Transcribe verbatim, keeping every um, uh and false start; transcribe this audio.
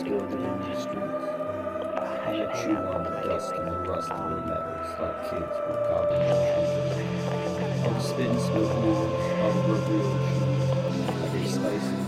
buildings in the streets. I You should hang chew out on with the my dust and the siblings. rust of the Um, metals like kids with goblin shoes. I'll just spit and spill blues, I'll reveal the truth. I give space and